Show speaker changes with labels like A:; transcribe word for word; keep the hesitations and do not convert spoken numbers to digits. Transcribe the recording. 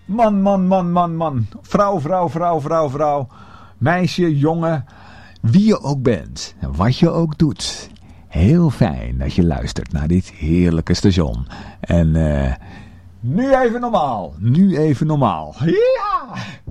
A: Man, man, man, man, man. Vrouw, vrouw, vrouw, vrouw, vrouw. Meisje, jongen. Wie je ook bent. En wat je ook doet. Heel fijn dat je luistert naar dit heerlijke station. En uh, nu even normaal. Nu even normaal. Ja!